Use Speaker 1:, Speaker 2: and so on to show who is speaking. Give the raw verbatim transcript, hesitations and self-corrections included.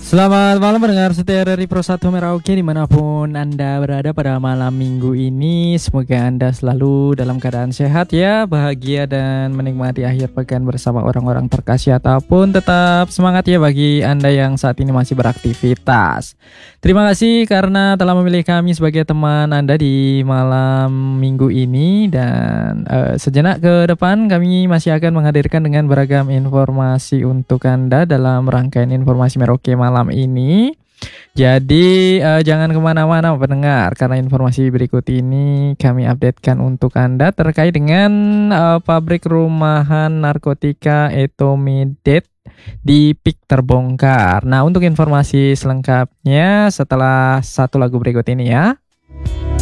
Speaker 1: Selamat malam pendengar setia dari Pro satu Merauke dimanapun Anda berada pada malam minggu ini. Semoga Anda selalu dalam keadaan sehat ya, bahagia dan menikmati akhir pekan bersama orang-orang terkasih, ataupun tetap semangat ya bagi Anda yang saat ini masih beraktivitas. Terima kasih karena telah memilih kami sebagai teman Anda di malam minggu ini. Dan uh, sejenak ke depan kami masih akan menghadirkan dengan beragam informasi untuk Anda dalam rangkaian informasi Merauke malam ini. Jadi uh, jangan kemana-mana pendengar, karena informasi berikut ini kami updatekan untuk Anda terkait dengan uh, pabrik rumahan narkotika Etomidet di Pik terbongkar. Nah, untuk informasi selengkapnya setelah satu lagu berikut ini ya.